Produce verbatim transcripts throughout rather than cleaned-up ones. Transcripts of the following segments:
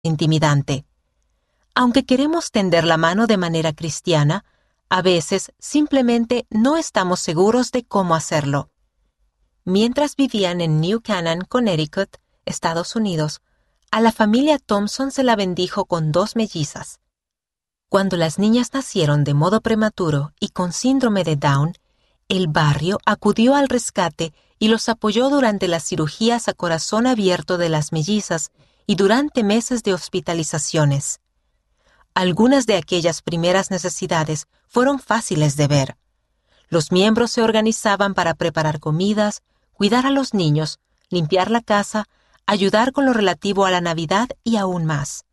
intimidante. Aunque queremos tender la mano de manera cristiana, a veces simplemente no estamos seguros de cómo hacerlo. Mientras vivían en New Canaan, Connecticut, Estados Unidos, a la familia Thompson se la bendijo con dos mellizas. Cuando las niñas nacieron de modo prematuro y con síndrome de Down, el barrio acudió al rescate y los apoyó durante las cirugías a corazón abierto de las mellizas y durante meses de hospitalizaciones. Algunas de aquellas primeras necesidades fueron fáciles de ver. Los miembros se organizaban para preparar comidas, cuidar a los niños, limpiar la casa, ayudar con lo relativo a la Navidad y aún más.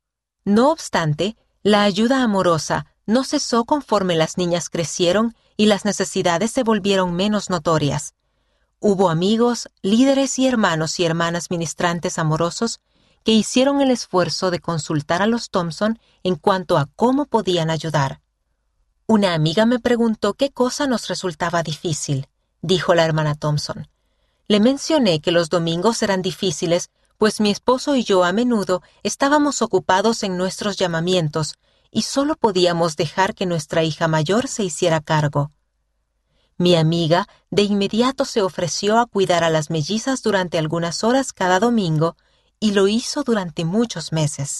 No obstante, la ayuda amorosa no cesó conforme las niñas crecieron y las necesidades se volvieron menos notorias. Hubo amigos, líderes y hermanos y hermanas ministrantes amorosos que hicieron el esfuerzo de consultar a los Thompson en cuanto a cómo podían ayudar. Una amiga me preguntó qué cosa nos resultaba difícil, dijo la hermana Thompson. Le mencioné que los domingos eran difíciles, pues mi esposo y yo a menudo estábamos ocupados en nuestros llamamientos y solo podíamos dejar que nuestra hija mayor se hiciera cargo. Mi amiga de inmediato se ofreció a cuidar a las mellizas durante algunas horas cada domingo y lo hizo durante muchos meses.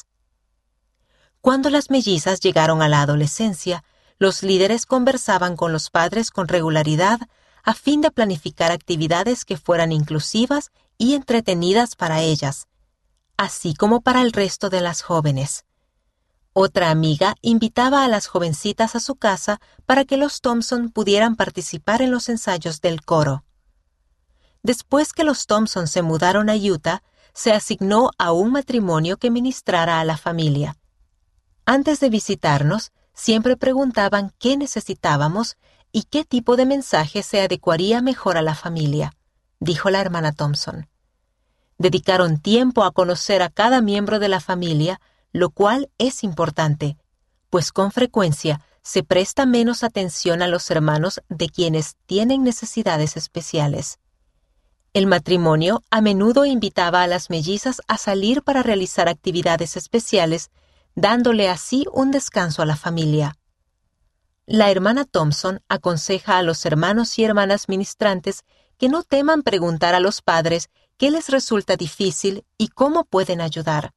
Cuando las mellizas llegaron a la adolescencia, los líderes conversaban con los padres con regularidad a fin de planificar actividades que fueran inclusivas y entretenidas para ellas, así como para el resto de las jóvenes. Otra amiga invitaba a las jovencitas a su casa para que los Thompson pudieran participar en los ensayos del coro. Después que los Thompson se mudaron a Utah, se asignó a un matrimonio que ministrara a la familia. Antes de visitarnos, siempre preguntaban qué necesitábamos y qué tipo de mensaje se adecuaría mejor a la familia, dijo la hermana Thompson. Dedicaron tiempo a conocer a cada miembro de la familia, lo cual es importante, pues con frecuencia se presta menos atención a los hermanos de quienes tienen necesidades especiales. El matrimonio a menudo invitaba a las mellizas a salir para realizar actividades especiales, dándole así un descanso a la familia. La hermana Thompson aconseja a los hermanos y hermanas ministrantes que no teman preguntar a los padres qué les resulta difícil y cómo pueden ayudar.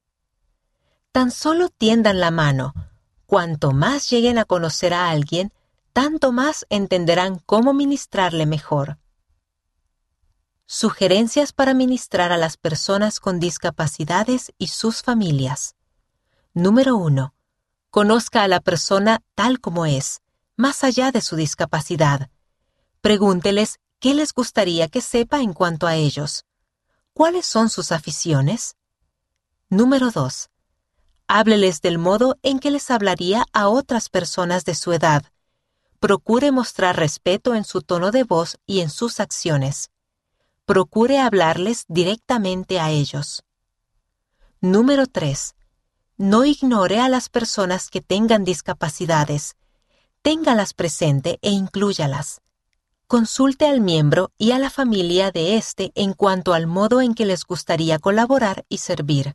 Tan solo tiendan la mano. Cuanto más lleguen a conocer a alguien, tanto más entenderán cómo ministrarle mejor. Sugerencias para ministrar a las personas con discapacidades y sus familias. Número uno. Conozca a la persona tal como es, más allá de su discapacidad. Pregúnteles qué les gustaría que sepa en cuanto a ellos. ¿Cuáles son sus aficiones? Número dos. Hábleles del modo en que les hablaría a otras personas de su edad. Procure mostrar respeto en su tono de voz y en sus acciones. Procure hablarles directamente a ellos. Número tres. No ignore a las personas que tengan discapacidades. Téngalas presente e inclúyalas. Consulte al miembro y a la familia de éste en cuanto al modo en que les gustaría colaborar y servir.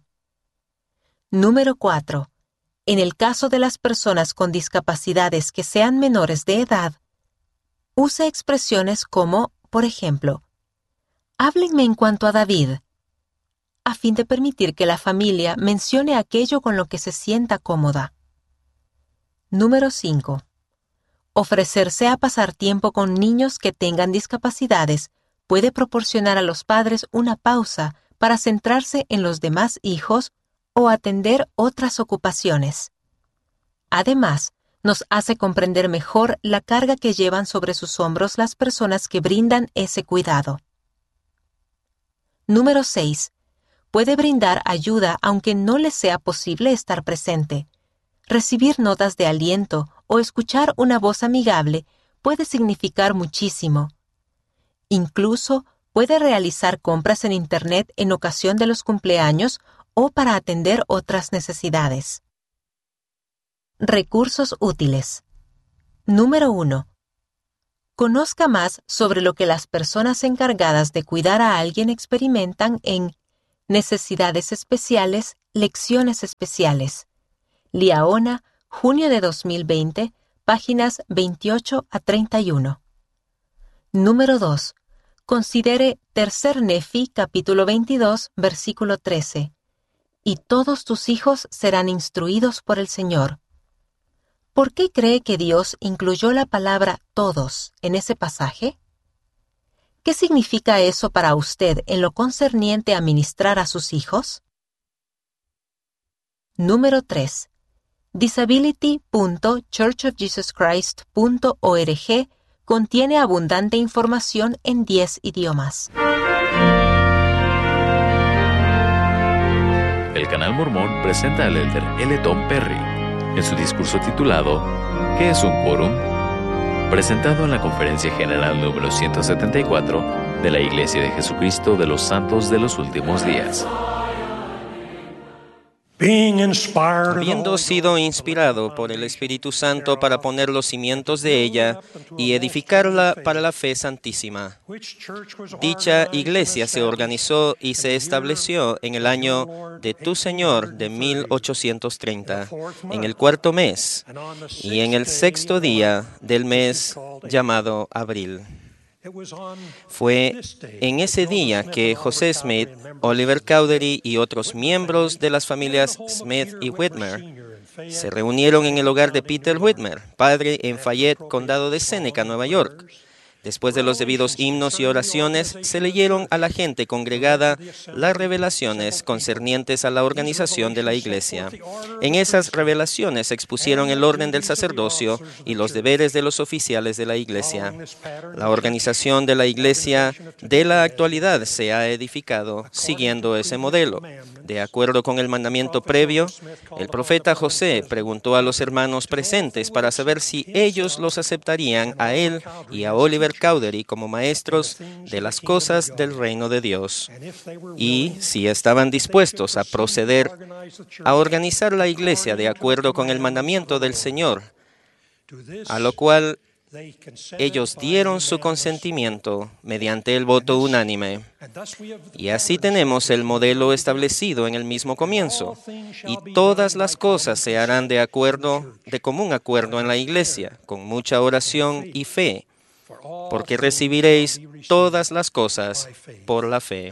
Número cuatro. En el caso de las personas con discapacidades que sean menores de edad, use expresiones como, por ejemplo, «Háblenme en cuanto a David», a fin de permitir que la familia mencione aquello con lo que se sienta cómoda. Número cinco. Ofrecerse a pasar tiempo con niños que tengan discapacidades puede proporcionar a los padres una pausa para centrarse en los demás hijos o atender otras ocupaciones. Además, nos hace comprender mejor la carga que llevan sobre sus hombros las personas que brindan ese cuidado. Número seis. Puede brindar ayuda aunque no les sea posible estar presente. Recibir notas de aliento o escuchar una voz amigable puede significar muchísimo. Incluso puede realizar compras en Internet en ocasión de los cumpleaños o para atender otras necesidades. Recursos útiles. Número uno. Conozca más sobre lo que las personas encargadas de cuidar a alguien experimentan en Necesidades Especiales, Lecciones Especiales. Liaona, junio de dos mil veinte, páginas veintiocho a treinta y uno. Número dos. Considere Tercer Nefi, capítulo veintidós, versículo trece. Y todos tus hijos serán instruidos por el Señor. ¿Por qué cree que Dios incluyó la palabra todos en ese pasaje? ¿Qué significa eso para usted en lo concerniente a ministrar a sus hijos? Número tres. disability punto church of jesus christ punto org contiene abundante información en diez idiomas. El Canal Mormón presenta al elder L. Tom Perry en su discurso titulado ¿Qué es un quórum?, presentado en la Conferencia General número ciento setenta y cuatro de la Iglesia de Jesucristo de los Santos de los Últimos Días. Habiendo sido inspirado por el Espíritu Santo para poner los cimientos de ella y edificarla para la fe santísima. Dicha iglesia se organizó y se estableció en el año de Tu Señor de mil ochocientos treinta, en el cuarto mes, y en el sexto día del mes llamado abril. Fue en ese día que José Smith, Oliver Cowdery y otros miembros de las familias Smith y Whitmer se reunieron en el hogar de Peter Whitmer, padre en Fayette, condado de Seneca, Nueva York. Después de los debidos himnos y oraciones, se leyeron a la gente congregada las revelaciones concernientes a la organización de la iglesia. En esas revelaciones se expusieron el orden del sacerdocio y los deberes de los oficiales de la iglesia. La organización de la iglesia de la actualidad se ha edificado siguiendo ese modelo. De acuerdo con el mandamiento previo, el profeta José preguntó a los hermanos presentes para saber si ellos los aceptarían a él y a Oliver Cowdery como maestros de las cosas del reino de Dios, y si estaban dispuestos a proceder a organizar la iglesia de acuerdo con el mandamiento del Señor, a lo cual ellos dieron su consentimiento mediante el voto unánime. Y así tenemos el modelo establecido en el mismo comienzo. Y todas las cosas se harán de acuerdo, de común acuerdo en la iglesia, con mucha oración y fe, porque recibiréis todas las cosas por la fe.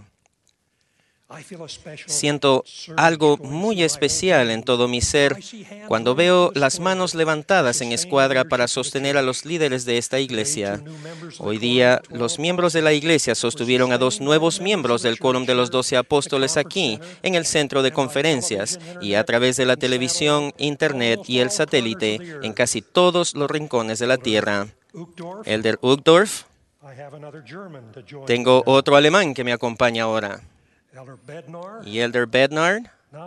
Siento algo muy especial en todo mi ser cuando veo las manos levantadas en escuadra para sostener a los líderes de esta iglesia. Hoy día, los miembros de la iglesia sostuvieron a dos nuevos miembros del Quórum de los Doce Apóstoles aquí, en el centro de conferencias, y a través de la televisión, internet y el satélite, en casi todos los rincones de la tierra. Elder Uchtdorf. Tengo otro alemán que me acompaña ahora. Y Elder Bednar.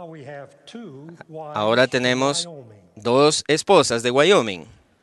Ahora tenemos dos esposas de Wyoming.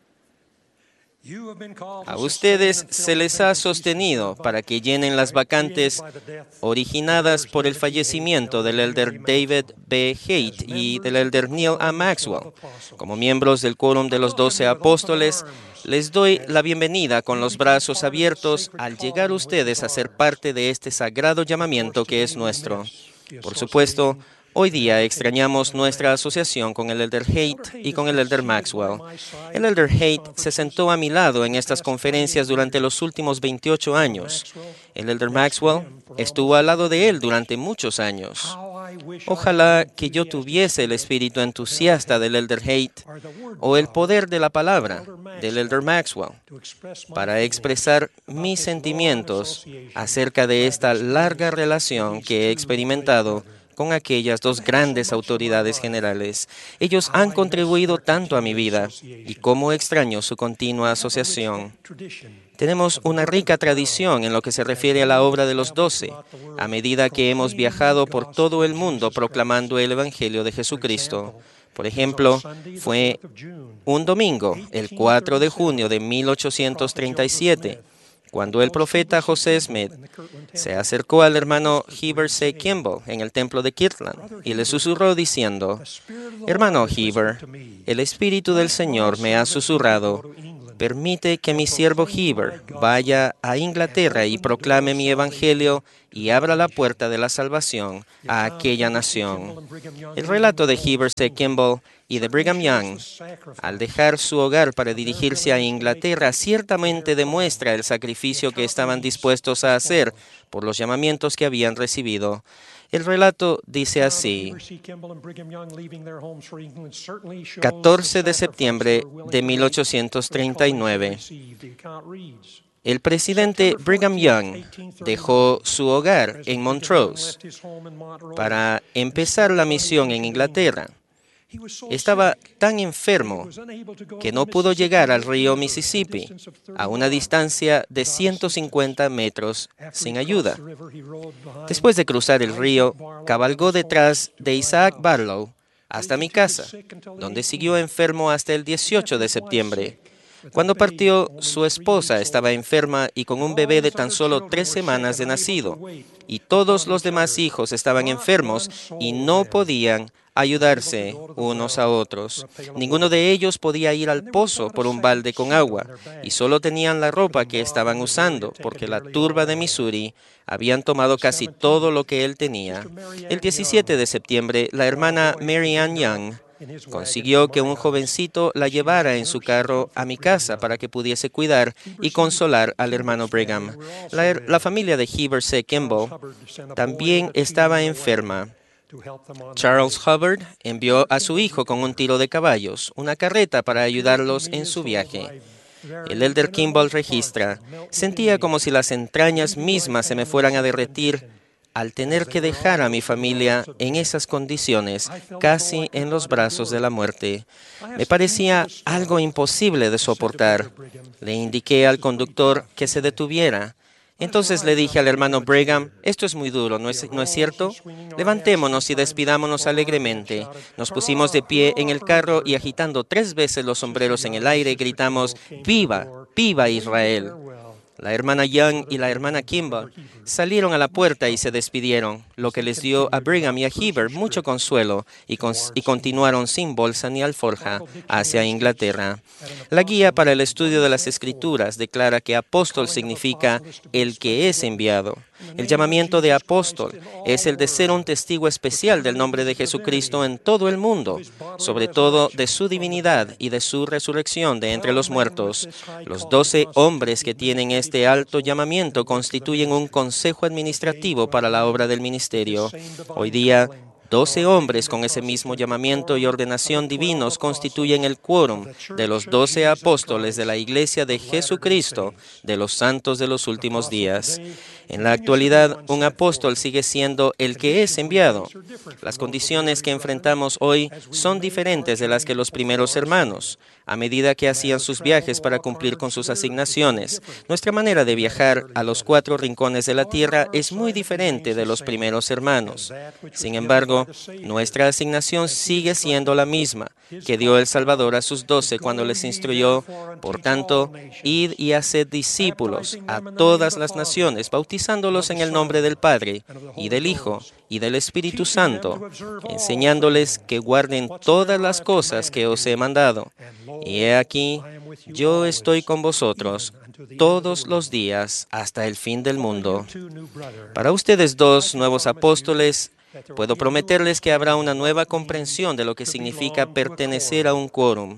A ustedes se les ha sostenido para que llenen las vacantes originadas por el fallecimiento del Elder David B. Haight y del Elder Neil A. Maxwell. Como miembros del Quórum de los Doce Apóstoles, les doy la bienvenida con los brazos abiertos al llegar ustedes a ser parte de este sagrado llamamiento que es nuestro. Por supuesto, hoy día extrañamos nuestra asociación con el Elder Haight y con el Elder Maxwell. El Elder Haight se sentó a mi lado en estas conferencias durante los últimos veintiocho años. El Elder Maxwell estuvo al lado de él durante muchos años. Ojalá que yo tuviese el espíritu entusiasta del Elder Haight o el poder de la palabra del Elder Maxwell para expresar mis sentimientos acerca de esta larga relación que he experimentado con aquellas dos grandes autoridades generales. Ellos han contribuido tanto a mi vida y cómo extraño su continua asociación. Tenemos una rica tradición en lo que se refiere a la obra de los doce, a medida que hemos viajado por todo el mundo proclamando el Evangelio de Jesucristo. Por ejemplo, fue un domingo, el cuatro de junio de mil ochocientos treinta y siete, cuando el profeta José Smith se acercó al hermano Heber C. Kimball en el templo de Kirtland y le susurró diciendo: «Hermano Heber, el Espíritu del Señor me ha susurrado permite que mi siervo Heber vaya a Inglaterra y proclame mi evangelio y abra la puerta de la salvación a aquella nación. El relato de Heber C. Kimball y de Brigham Young, al dejar su hogar para dirigirse a Inglaterra, ciertamente demuestra el sacrificio que estaban dispuestos a hacer por los llamamientos que habían recibido. El relato dice así: catorce de septiembre de mil ochocientos treinta y nueve. El presidente Brigham Young dejó su hogar en Montrose para empezar la misión en Inglaterra. Estaba tan enfermo que no pudo llegar al río Mississippi a una distancia de ciento cincuenta metros sin ayuda. Después de cruzar el río, cabalgó detrás de Isaac Barlow hasta mi casa, donde siguió enfermo hasta el dieciocho de septiembre. Cuando partió, su esposa estaba enferma y con un bebé de tan solo tres semanas de nacido, y todos los demás hijos estaban enfermos y no podían ayudarse unos a otros. Ninguno de ellos podía ir al pozo por un balde con agua, y solo tenían la ropa que estaban usando, porque la turba de Missouri habían tomado casi todo lo que él tenía. El diecisiete de septiembre, la hermana Mary Ann Young consiguió que un jovencito la llevara en su carro a mi casa para que pudiese cuidar y consolar al hermano Brigham. La, la familia de Heber C. Kimball también estaba enferma. Charles Hubbard envió a su hijo con un tiro de caballos, una carreta para ayudarlos en su viaje. El elder Kimball registra: sentía como si las entrañas mismas se me fueran a derretir al tener que dejar a mi familia en esas condiciones, casi en los brazos de la muerte. Me parecía algo imposible de soportar. Le indiqué al conductor que se detuviera. Entonces le dije al hermano Brigham: esto es muy duro, ¿no es, ¿no es cierto? Levantémonos y despidámonos alegremente. Nos pusimos de pie en el carro y agitando tres veces los sombreros en el aire, gritamos: ¡Viva! ¡Viva Israel! La hermana Young y la hermana Kimball salieron a la puerta y se despidieron, lo que les dio a Brigham y a Heber mucho consuelo, y, con, y continuaron sin bolsa ni alforja hacia Inglaterra. La guía para el estudio de las Escrituras declara que apóstol significa el que es enviado. El llamamiento de apóstol es el de ser un testigo especial del nombre de Jesucristo en todo el mundo, sobre todo de su divinidad y de su resurrección de entre los muertos. Los doce hombres que tienen este alto llamamiento constituyen un consejo administrativo para la obra del ministerio. Hoy día, doce hombres con ese mismo llamamiento y ordenación divinos constituyen el quórum de los doce apóstoles de la Iglesia de Jesucristo de los santos de los últimos días. En la actualidad, un apóstol sigue siendo el que es enviado. Las condiciones que enfrentamos hoy son diferentes de las que los primeros hermanos, a medida que hacían sus viajes para cumplir con sus asignaciones. Nuestra manera de viajar a los cuatro rincones de la tierra es muy diferente de los primeros hermanos. Sin embargo, nuestra asignación sigue siendo la misma que dio el Salvador a sus doce cuando les instruyó: por tanto, id y haced discípulos a todas las naciones, bautizándolos en el nombre del Padre, y del Hijo, y del Espíritu Santo, enseñándoles que guarden todas las cosas que os he mandado. Y he aquí, yo estoy con vosotros todos los días hasta el fin del mundo. Para ustedes dos nuevos apóstoles, puedo prometerles que habrá una nueva comprensión de lo que significa pertenecer a un quórum.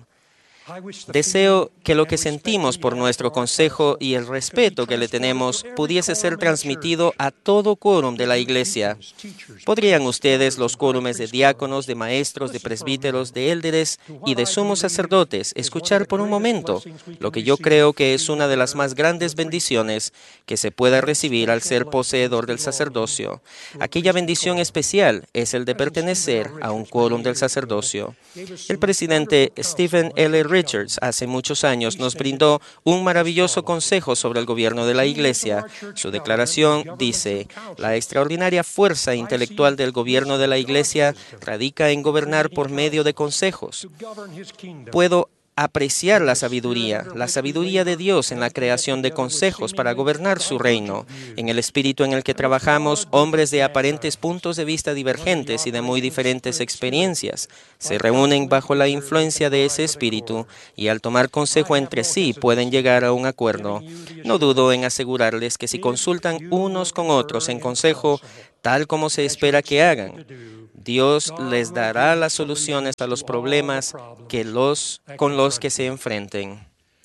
Deseo que lo que sentimos por nuestro consejo y el respeto que le tenemos pudiese ser transmitido a todo quórum de la Iglesia. ¿Podrían ustedes, los quórumes de diáconos, de maestros, de presbíteros, de élderes y de sumos sacerdotes, escuchar por un momento lo que yo creo que es una de las más grandes bendiciones que se pueda recibir al ser poseedor del sacerdocio? Aquella bendición especial es el de pertenecer a un quórum del sacerdocio. El presidente Stephen L. Richards hace muchos años nos brindó un maravilloso consejo sobre el gobierno de la Iglesia. Su declaración dice: la extraordinaria fuerza intelectual del gobierno de la Iglesia radica en gobernar por medio de consejos. Puedo apreciar la sabiduría, la sabiduría de Dios en la creación de consejos para gobernar su reino. En el espíritu en el que trabajamos, hombres de aparentes puntos de vista divergentes y de muy diferentes experiencias se reúnen bajo la influencia de ese espíritu y al tomar consejo entre sí pueden llegar a un acuerdo. No dudo en asegurarles que si consultan unos con otros en consejo, tal como se espera que hagan, Dios les dará las soluciones a los problemas que los, con los que se enfrenten.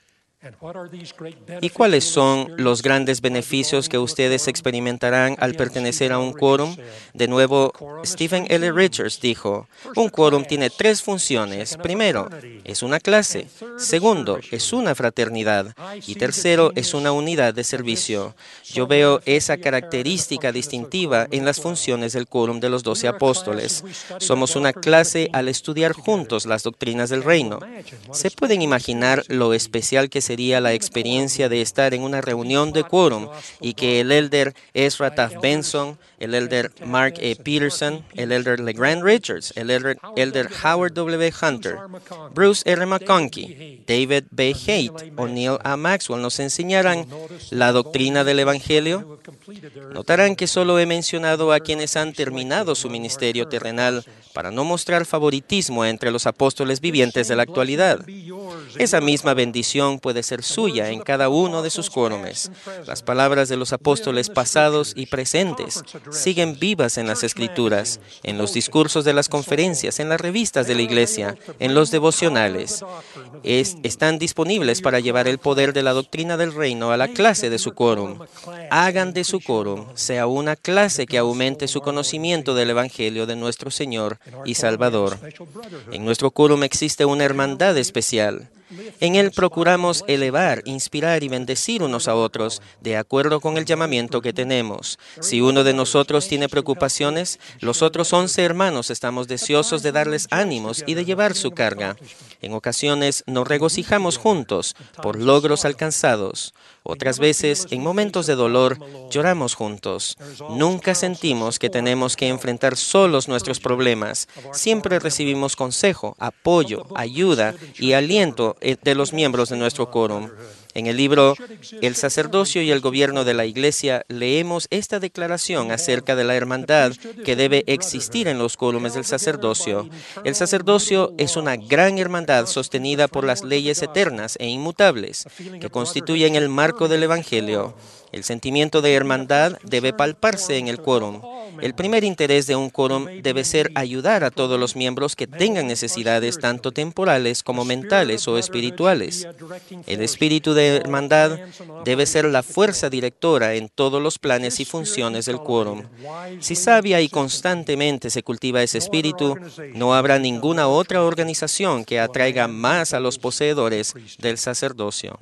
¿Y cuáles son los grandes beneficios que ustedes experimentarán al pertenecer a un quórum? De nuevo, Stephen L. Richards dijo, un quórum tiene tres funciones. Primero, es una clase. Segundo, es una fraternidad. Y tercero, es una unidad de servicio. Yo veo esa característica distintiva en las funciones del quórum de los doce apóstoles. Somos una clase al estudiar juntos las doctrinas del reino. ¿Se pueden imaginar lo especial que sería la experiencia de estar en una reunión de quórum y que el elder Ezra Taft Benson, el elder Mark E. Peterson, el elder LeGrand Richards, el elder, elder Howard W. Hunter, Bruce R. McConkie, David B. Haight o Neil A. Maxwell nos enseñaran la doctrina del Evangelio? Notarán que solo he mencionado a quienes han terminado su ministerio terrenal para no mostrar favoritismo entre los apóstoles vivientes de la actualidad. Esa misma bendición puede ser suya en cada uno de sus quórumes. Las palabras de los apóstoles pasados y presentes siguen vivas en las Escrituras, en los discursos de las conferencias, en las revistas de la Iglesia, en los devocionales. Es, están disponibles para llevar el poder de la doctrina del reino a la clase de su quórum. Hagan de su quórum sea una clase que aumente su conocimiento del Evangelio de nuestro Señor y Salvador. En nuestro quórum existe una hermandad especial. En él procuramos elevar, inspirar y bendecir unos a otros de acuerdo con el llamamiento que tenemos. Si uno de nosotros tiene preocupaciones, los otros once hermanos estamos deseosos de darles ánimos y de llevar su carga. En ocasiones nos regocijamos juntos por logros alcanzados. Otras veces, en momentos de dolor, lloramos juntos. Nunca sentimos que tenemos que enfrentar solos nuestros problemas. Siempre recibimos consejo, apoyo, ayuda y aliento de los miembros de nuestro quórum. En el libro El sacerdocio y el gobierno de la Iglesia leemos esta declaración acerca de la hermandad que debe existir en los quórumes del sacerdocio. El sacerdocio es una gran hermandad sostenida por las leyes eternas e inmutables que constituyen el marco del Evangelio. El sentimiento de hermandad debe palparse en el quórum. El primer interés de un quórum debe ser ayudar a todos los miembros que tengan necesidades tanto temporales como mentales o espirituales. El espíritu de hermandad debe ser la fuerza directora en todos los planes y funciones del quórum. Si sabia y constantemente se cultiva ese espíritu, no habrá ninguna otra organización que atraiga más a los poseedores del sacerdocio.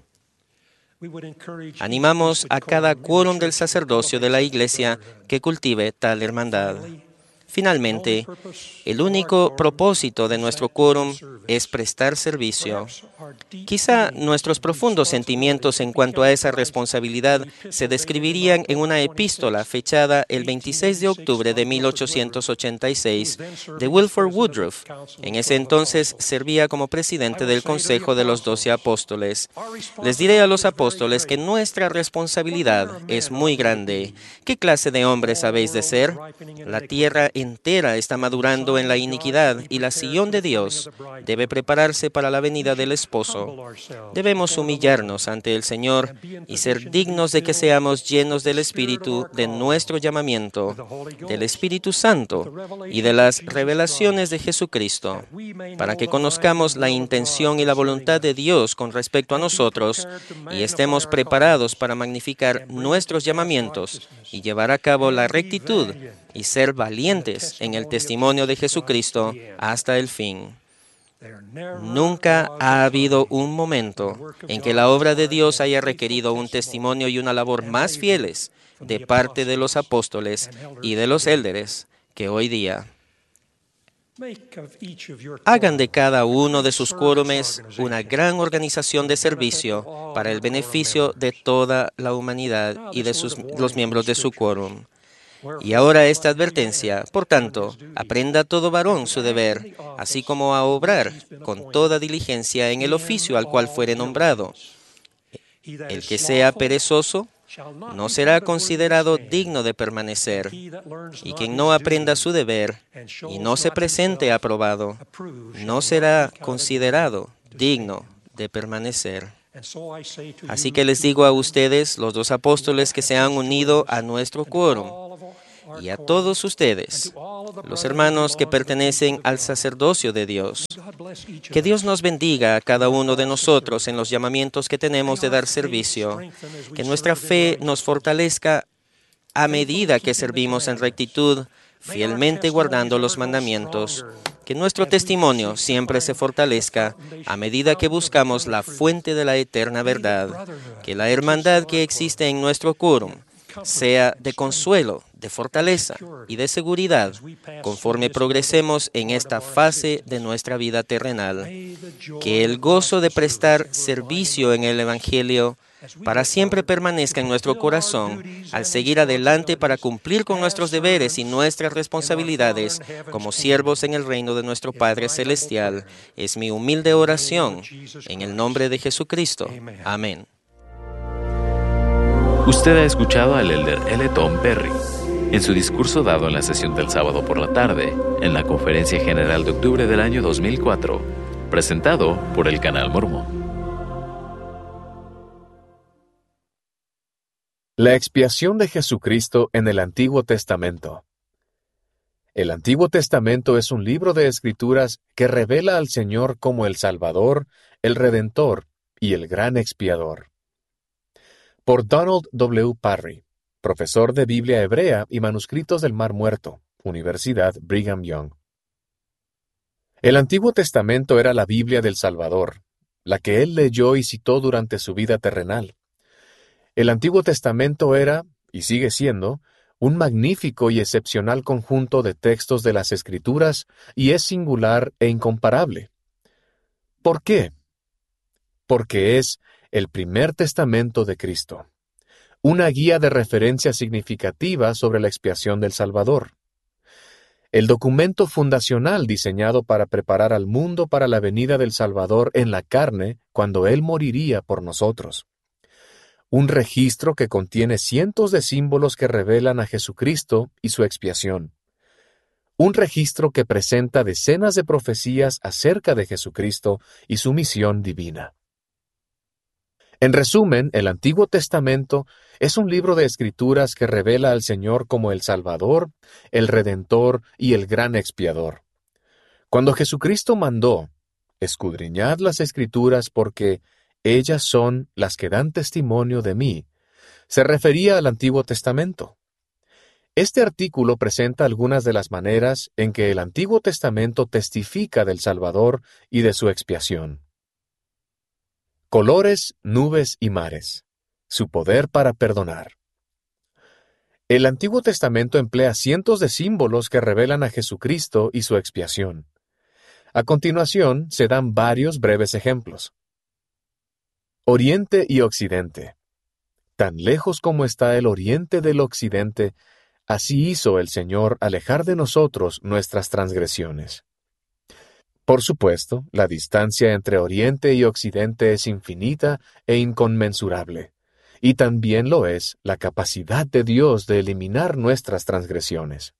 Animamos a cada quórum del sacerdocio de la Iglesia que cultive tal hermandad. Finalmente, el único propósito de nuestro quórum es prestar servicio. Quizá nuestros profundos sentimientos en cuanto a esa responsabilidad se describirían en una epístola fechada el veintiséis de octubre de mil ochocientos ochenta y seis de Wilford Woodruff. En ese entonces servía como presidente del Consejo de los Doce Apóstoles. Les diré a los apóstoles que nuestra responsabilidad es muy grande. ¿Qué clase de hombres habéis de ser? La tierra entera está madurando en la iniquidad y la sillón de Dios debe prepararse para la venida del esposo. Debemos humillarnos ante el Señor y ser dignos de que seamos llenos del Espíritu de nuestro llamamiento, del Espíritu Santo y de las revelaciones de Jesucristo, para que conozcamos la intención y la voluntad de Dios con respecto a nosotros y estemos preparados para magnificar nuestros llamamientos y llevar a cabo la rectitud y ser valientes en el testimonio de Jesucristo hasta el fin. Nunca ha habido un momento en que la obra de Dios haya requerido un testimonio y una labor más fieles de parte de los apóstoles y de los élderes que hoy día. Hagan de cada uno de sus quórumes una gran organización de servicio para el beneficio de toda la humanidad y de sus, los miembros de su quórum. Y ahora esta advertencia, por tanto, aprenda todo varón su deber, así como a obrar con toda diligencia en el oficio al cual fuere nombrado. El que sea perezoso no será considerado digno de permanecer, y quien no aprenda su deber y no se presente aprobado, no será considerado digno de permanecer. Así que les digo a ustedes, los dos apóstoles que se han unido a nuestro quórum, y a todos ustedes, los hermanos que pertenecen al sacerdocio de Dios, que Dios nos bendiga a cada uno de nosotros en los llamamientos que tenemos de dar servicio, que nuestra fe nos fortalezca a medida que servimos en rectitud, fielmente guardando los mandamientos, que nuestro testimonio siempre se fortalezca a medida que buscamos la fuente de la eterna verdad, que la hermandad que existe en nuestro quórum sea de consuelo, de fortaleza y de seguridad, conforme progresemos en esta fase de nuestra vida terrenal. Que el gozo de prestar servicio en el Evangelio para siempre permanezca en nuestro corazón al seguir adelante para cumplir con nuestros deberes y nuestras responsabilidades como siervos en el reino de nuestro Padre Celestial. Es mi humilde oración en el nombre de Jesucristo. Amén. Usted ha escuchado al elder L. Tom Perry en su discurso dado en la sesión del sábado por la tarde en la Conferencia General de octubre del año dos mil cuatro, presentado por el Canal Mormón. La expiación de Jesucristo en el Antiguo Testamento. El Antiguo Testamento es un libro de escrituras que revela al Señor como el Salvador, el Redentor y el gran expiador. Por Donald W. Parry, profesor de Biblia hebrea y manuscritos del Mar Muerto, Universidad Brigham Young. El Antiguo Testamento era la Biblia del Salvador, la que él leyó y citó durante su vida terrenal. El Antiguo Testamento era, y sigue siendo, un magnífico y excepcional conjunto de textos de las Escrituras y es singular e incomparable. ¿Por qué? Porque es el primer testamento de Cristo, una guía de referencia significativa sobre la expiación del Salvador. El documento fundacional diseñado para preparar al mundo para la venida del Salvador en la carne cuando Él moriría por nosotros. Un registro que contiene cientos de símbolos que revelan a Jesucristo y su expiación. Un registro que presenta decenas de profecías acerca de Jesucristo y su misión divina. En resumen, el Antiguo Testamento es un libro de escrituras que revela al Señor como el Salvador, el Redentor y el gran expiador. Cuando Jesucristo mandó, escudriñad las Escrituras porque ellas son las que dan testimonio de mí, se refería al Antiguo Testamento. Este artículo presenta algunas de las maneras en que el Antiguo Testamento testifica del Salvador y de su expiación. Colores, nubes y mares. Su poder para perdonar. El Antiguo Testamento emplea cientos de símbolos que revelan a Jesucristo y su expiación. A continuación, se dan varios breves ejemplos. Oriente y Occidente. Tan lejos como está el Oriente del Occidente, así hizo el Señor alejar de nosotros nuestras transgresiones. Por supuesto, la distancia entre Oriente y Occidente es infinita e inconmensurable, y también lo es la capacidad de Dios de eliminar nuestras transgresiones.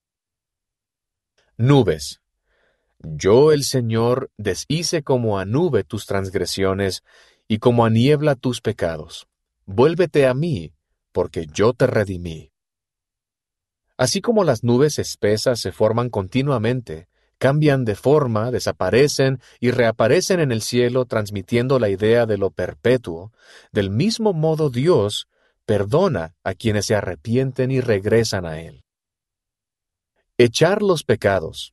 Nubes. Yo, el Señor, deshice como a nube tus transgresiones y como a niebla tus pecados. Vuélvete a mí, porque yo te redimí. Así como las nubes espesas se forman continuamente, cambian de forma, desaparecen y reaparecen en el cielo transmitiendo la idea de lo perpetuo, del mismo modo Dios perdona a quienes se arrepienten y regresan a Él. Echar los pecados.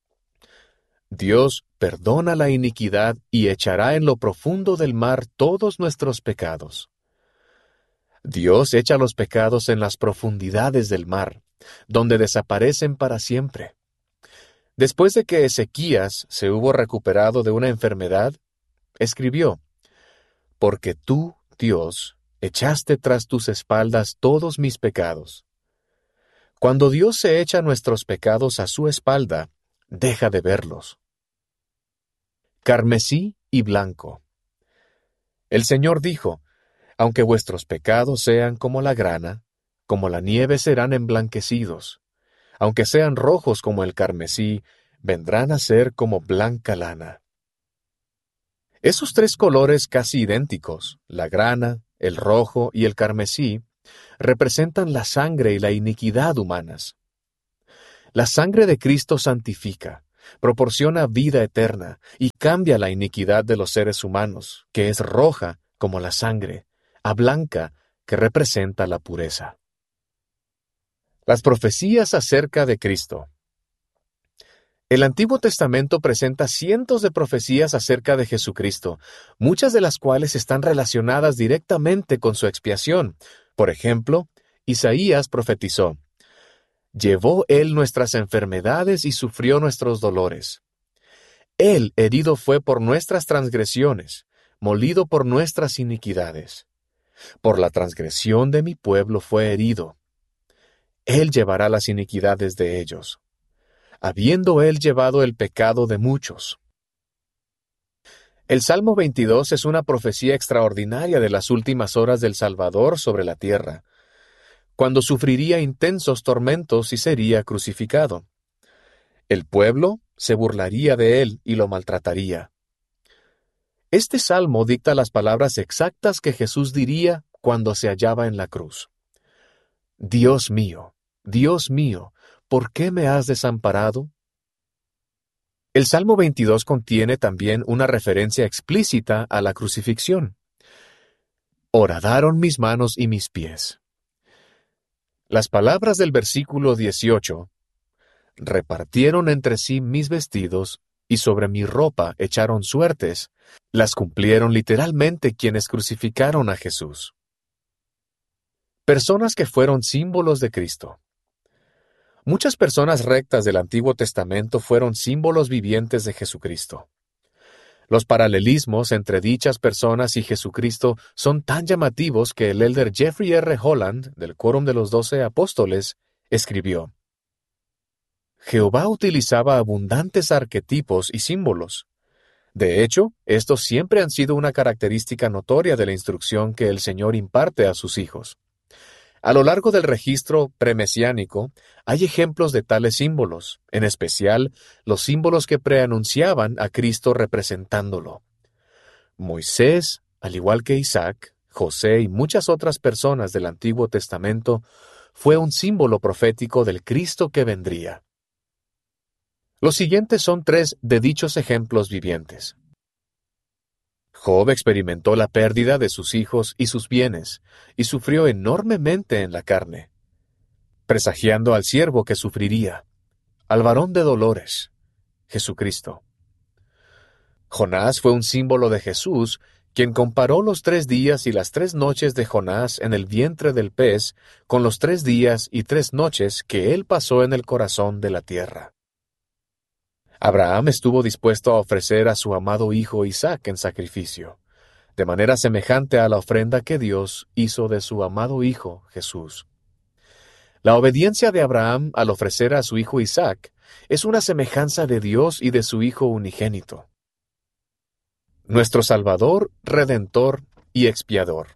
Dios perdona la iniquidad y echará en lo profundo del mar todos nuestros pecados. Dios echa los pecados en las profundidades del mar, donde desaparecen para siempre. Después de que Ezequías se hubo recuperado de una enfermedad, escribió: Porque tú, Dios, echaste tras tus espaldas todos mis pecados. Cuando Dios se echa nuestros pecados a su espalda, deja de verlos. Carmesí y blanco. El Señor dijo, aunque vuestros pecados sean como la grana, como la nieve serán emblanquecidos. Aunque sean rojos como el carmesí, vendrán a ser como blanca lana. Esos tres colores casi idénticos, la grana, el rojo y el carmesí, representan la sangre y la iniquidad humanas. La sangre de Cristo santifica, proporciona vida eterna y cambia la iniquidad de los seres humanos, que es roja como la sangre, a blanca, que representa la pureza. Las profecías acerca de Cristo. El Antiguo Testamento presenta cientos de profecías acerca de Jesucristo, muchas de las cuales están relacionadas directamente con su expiación. Por ejemplo, Isaías profetizó, «Llevó Él nuestras enfermedades y sufrió nuestros dolores. Él herido fue por nuestras transgresiones, molido por nuestras iniquidades. Por la transgresión de mi pueblo fue herido. Él llevará las iniquidades de ellos, habiendo Él llevado el pecado de muchos». El Salmo veintidós es una profecía extraordinaria de las últimas horas del Salvador sobre la tierra, cuando sufriría intensos tormentos y sería crucificado. El pueblo se burlaría de Él y lo maltrataría. Este salmo dicta las palabras exactas que Jesús diría cuando se hallaba en la cruz. «Dios mío, Dios mío, ¿por qué me has desamparado?» El Salmo veintidós contiene también una referencia explícita a la crucifixión. «Horadaron mis manos y mis pies». Las palabras del versículo dieciocho, «Repartieron entre sí mis vestidos, y sobre mi ropa echaron suertes», las cumplieron literalmente quienes crucificaron a Jesús. Personas que fueron símbolos de Cristo. Muchas personas rectas del Antiguo Testamento fueron símbolos vivientes de Jesucristo. Los paralelismos entre dichas personas y Jesucristo son tan llamativos que el elder Jeffrey R. Holland, del Quórum de los Doce Apóstoles, escribió: Jehová utilizaba abundantes arquetipos y símbolos. De hecho, estos siempre han sido una característica notoria de la instrucción que el Señor imparte a sus hijos. A lo largo del registro premesiánico, hay ejemplos de tales símbolos, en especial los símbolos que preanunciaban a Cristo representándolo. Moisés, al igual que Isaac, José y muchas otras personas del Antiguo Testamento, fue un símbolo profético del Cristo que vendría. Los siguientes son tres de dichos ejemplos vivientes. Job experimentó la pérdida de sus hijos y sus bienes, y sufrió enormemente en la carne, presagiando al siervo que sufriría, al varón de dolores, Jesucristo. Jonás fue un símbolo de Jesús, quien comparó los tres días y las tres noches de Jonás en el vientre del pez con los tres días y tres noches que él pasó en el corazón de la tierra. Abraham estuvo dispuesto a ofrecer a su amado hijo Isaac en sacrificio, de manera semejante a la ofrenda que Dios hizo de su amado hijo Jesús. La obediencia de Abraham al ofrecer a su hijo Isaac es una semejanza de Dios y de su Hijo unigénito, nuestro Salvador, Redentor y Expiador.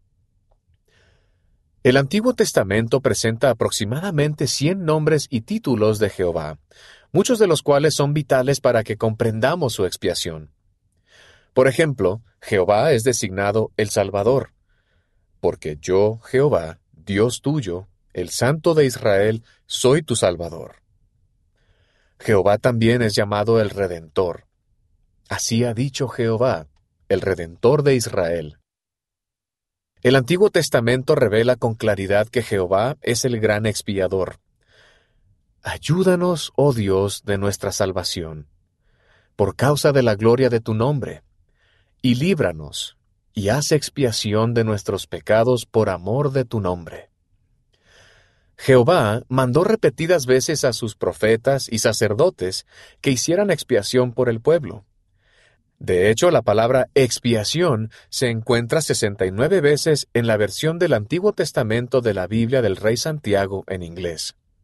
El Antiguo Testamento presenta aproximadamente cien nombres y títulos de Jehová, muchos de los cuales son vitales para que comprendamos su expiación. Por ejemplo, Jehová es designado el Salvador, porque yo, Jehová, Dios tuyo, el Santo de Israel, soy tu Salvador. Jehová también es llamado el Redentor. Así ha dicho Jehová, el Redentor de Israel. El Antiguo Testamento revela con claridad que Jehová es el gran expiador. Ayúdanos, oh Dios, de nuestra salvación, por causa de la gloria de tu nombre, y líbranos, y haz expiación de nuestros pecados por amor de tu nombre. Jehová mandó repetidas veces a sus profetas y sacerdotes que hicieran expiación por el pueblo. De hecho, la palabra expiación se encuentra sesenta y nueve veces en la versión del Antiguo Testamento de la Biblia del Rey Santiago en inglés.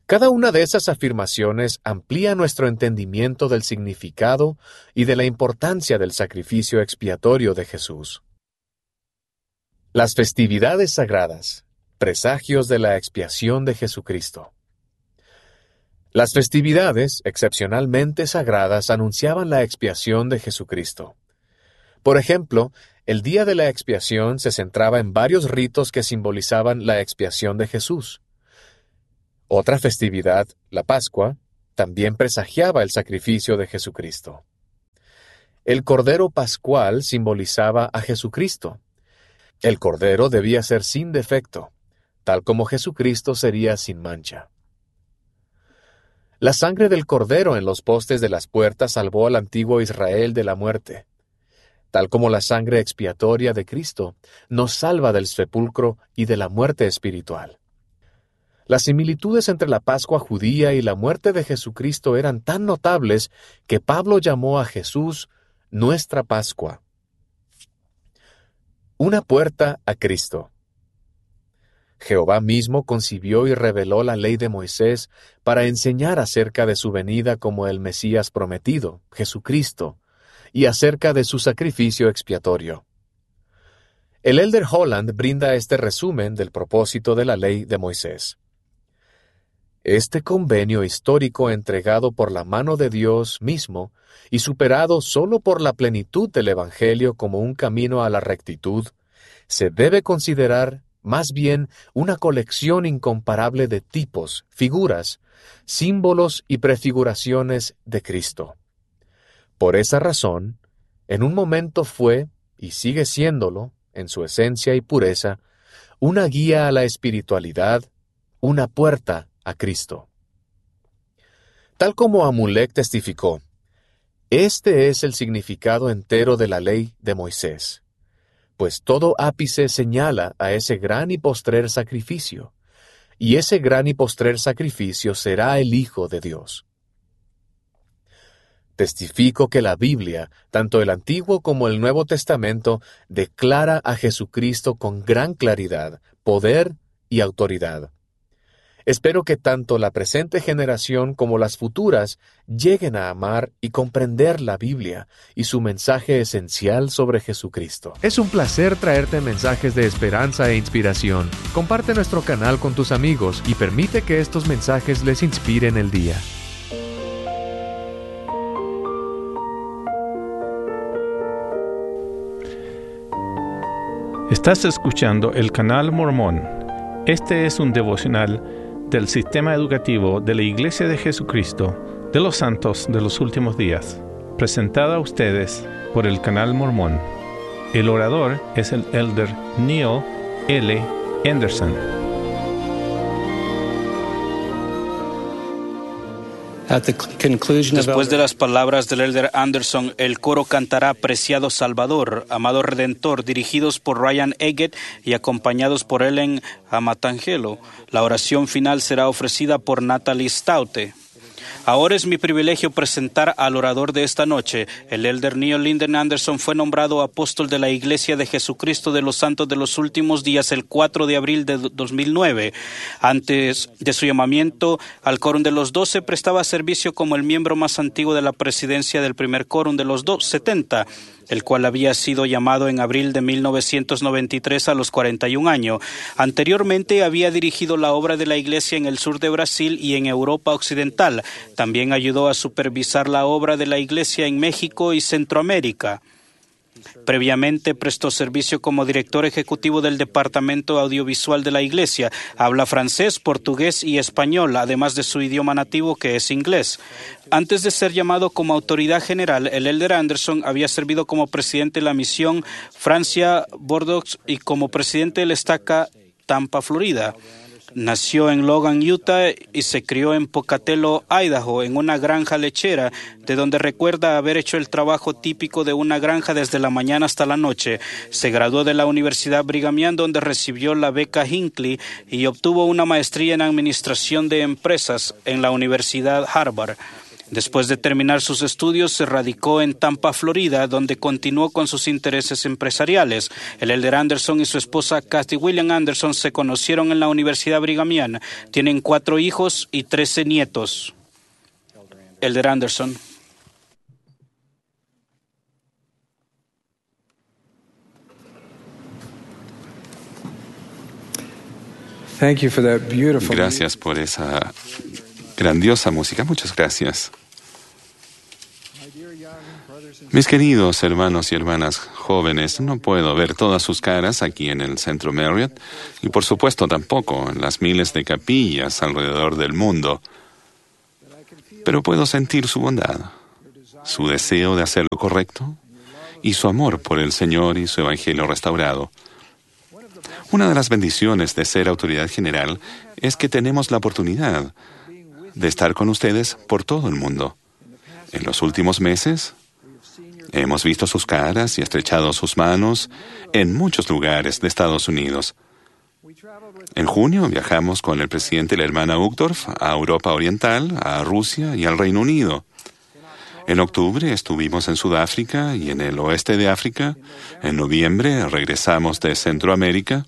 Cada una de esas afirmaciones amplía nuestro entendimiento del significado y de la importancia del sacrificio expiatorio de Jesús. Las festividades sagradas, presagios de la expiación de Jesucristo. Las festividades, excepcionalmente sagradas, anunciaban la expiación de Jesucristo. Por ejemplo, el día de la expiación se centraba en varios ritos que simbolizaban la expiación de Jesús. Otra festividad, la Pascua, también presagiaba el sacrificio de Jesucristo. El Cordero Pascual simbolizaba a Jesucristo. El Cordero debía ser sin defecto, tal como Jesucristo sería sin mancha. La sangre del Cordero en los postes de las puertas salvó al antiguo Israel de la muerte, tal como la sangre expiatoria de Cristo nos salva del sepulcro y de la muerte espiritual. Las similitudes entre la Pascua judía y la muerte de Jesucristo eran tan notables que Pablo llamó a Jesús nuestra Pascua. Una puerta a Cristo. Jehová mismo concibió y reveló la ley de Moisés para enseñar acerca de su venida como el Mesías prometido, Jesucristo, y acerca de su sacrificio expiatorio. El Elder Holland brinda este resumen del propósito de la ley de Moisés. Este convenio histórico entregado por la mano de Dios mismo y superado solo por la plenitud del Evangelio como un camino a la rectitud, se debe considerar más bien una colección incomparable de tipos, figuras, símbolos y prefiguraciones de Cristo. Por esa razón, en un momento fue, y sigue siéndolo, en su esencia y pureza, una guía a la espiritualidad, una puerta a Cristo. Tal como Amulek testificó, este es el significado entero de la ley de Moisés, pues todo ápice señala a ese gran y postrer sacrificio, y ese gran y postrer sacrificio será el Hijo de Dios. Testifico que la Biblia, tanto el Antiguo como el Nuevo Testamento, declara a Jesucristo con gran claridad, poder y autoridad. Espero que tanto la presente generación como las futuras lleguen a amar y comprender la Biblia y su mensaje esencial sobre Jesucristo. Es un placer traerte mensajes de esperanza e inspiración. Comparte nuestro canal con tus amigos y permite que estos mensajes les inspiren el día. Estás escuchando el Canal Mormón. Este es un devocional del sistema educativo de la Iglesia de Jesucristo de los Santos de los Últimos Días, presentada a ustedes por el Canal Mormón. El orador es el Elder Neil L. Anderson. Después de las palabras del Elder Anderson, el coro cantará Preciado Salvador, Amado Redentor, dirigidos por Ryan Eggett y acompañados por Ellen Amatangelo. La oración final será ofrecida por Natalie Staute. Ahora es mi privilegio presentar al orador de esta noche. El Elder Neil Linden Anderson fue nombrado apóstol de la Iglesia de Jesucristo de los Santos de los Últimos Días el cuatro de abril de dos mil nueve. Antes de su llamamiento al Quórum de los Doce, prestaba servicio como el miembro más antiguo de la presidencia del primer Quórum de los setenta, el cual había sido llamado en abril de mil novecientos noventa y tres a los cuarenta y un años. Anteriormente había dirigido la obra de la Iglesia en el sur de Brasil y en Europa Occidental. También ayudó a supervisar la obra de la Iglesia en México y Centroamérica. Previamente prestó servicio como director ejecutivo del Departamento Audiovisual de la Iglesia. Habla francés, portugués y español, además de su idioma nativo, que es inglés. Antes de ser llamado como autoridad general, el Elder Anderson había servido como presidente de la misión Francia-Bordeaux y como presidente del Estaca Tampa, Florida. Nació en Logan, Utah y se crió en Pocatello, Idaho, en una granja lechera, de donde recuerda haber hecho el trabajo típico de una granja desde la mañana hasta la noche. Se graduó de la Universidad Brigham Young, donde recibió la beca Hinckley y obtuvo una maestría en Administración de Empresas en la Universidad Harvard. Después de terminar sus estudios, se radicó en Tampa, Florida, donde continuó con sus intereses empresariales. El elder Anderson y su esposa Kathy William Anderson se conocieron en la Universidad Brigham Young. Tienen cuatro hijos y trece nietos. Elder Anderson. Gracias por esa grandiosa música. Muchas gracias. Mis queridos hermanos y hermanas jóvenes, no puedo ver todas sus caras aquí en el Centro Marriott y por supuesto tampoco en las miles de capillas alrededor del mundo, pero puedo sentir su bondad, su deseo de hacer lo correcto y su amor por el Señor y su Evangelio restaurado. Una de las bendiciones de ser autoridad general es que tenemos la oportunidad de estar con ustedes por todo el mundo. En los últimos meses, hemos visto sus caras y estrechado sus manos en muchos lugares de Estados Unidos. En junio viajamos con el presidente y la hermana Uchtdorf a Europa Oriental, a Rusia y al Reino Unido. En octubre estuvimos en Sudáfrica y en el oeste de África. En noviembre regresamos de Centroamérica.